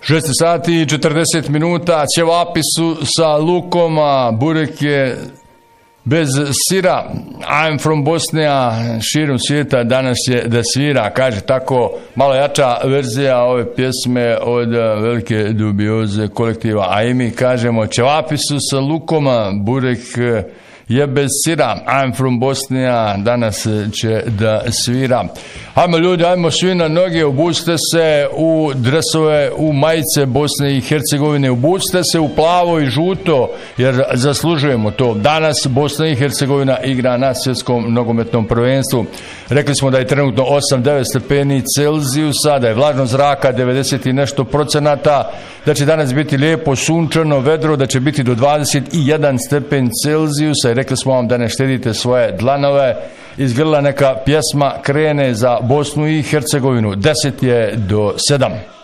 6 sati i 40 minuta, ćevapi su sa lukom, a burek je bez sira. I'm from Bosnia, širom svijeta danas je da svira, kaže tako malo jača verzija ove pjesme od velike dubioze kolektiva, a i mi kažemo ćevapi su sa lukom, burek je bez sira. I'm from Bosnia, danas će da svira. Ajmo ljudi, ajmo svi na noge, obucite se u dresove, u majice Bosne i Hercegovine, obucite se u plavo i žuto, jer zaslužujemo to. Danas Bosna i Hercegovina igra na svjetskom nogometnom prvenstvu. Rekli smo da je trenutno 8-9 stepeni Celzijusa, da je vlažnost zraka 90 i nešto procenata, da će danas biti lijepo sunčano, vedro, da će biti do 21 stepen Celzijusa. I rekli smo vam da ne štedite svoje dlanove. Iz grla neka pjesma krene za Bosnu i Hercegovinu. 10 je do 7.